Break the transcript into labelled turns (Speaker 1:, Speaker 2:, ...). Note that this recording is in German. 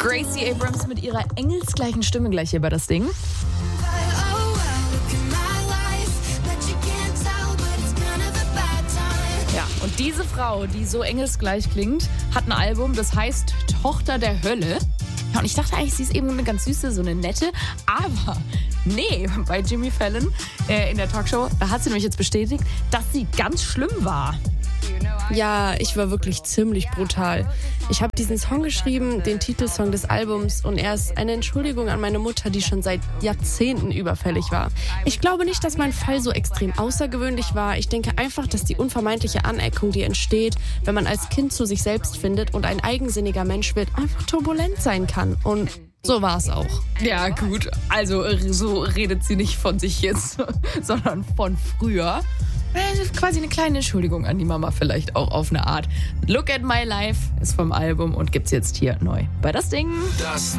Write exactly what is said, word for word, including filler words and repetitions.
Speaker 1: Gracie Abrams mit ihrer engelsgleichen Stimme gleich hier bei das Ding. Ja, und diese Frau, die so engelsgleich klingt, hat ein Album, das heißt Tochter der Hölle. Ja, und ich dachte eigentlich, sie ist eben eine ganz süße, so eine nette. Aber nee, bei Jimmy Fallon äh, in der Talkshow, da hat sie nämlich jetzt bestätigt, dass sie ganz schlimm war.
Speaker 2: Ja, ich war wirklich ziemlich brutal. Ich habe diesen Song geschrieben, den Titelsong des Albums, und er ist eine Entschuldigung an meine Mutter, die schon seit Jahrzehnten überfällig war. Ich glaube nicht, dass mein Fall so extrem außergewöhnlich war. Ich denke einfach, dass die unvermeidliche Aneckung, die entsteht, wenn man als Kind zu sich selbst findet und ein eigensinniger Mensch wird, einfach turbulent sein kann. Und so war es auch.
Speaker 1: Ja, gut. Also so redet sie nicht von sich jetzt, sondern von früher. Quasi eine kleine Entschuldigung an die Mama vielleicht auch auf eine Art. Look at My Life ist vom Album und gibt's jetzt hier neu bei das Ding.
Speaker 3: Das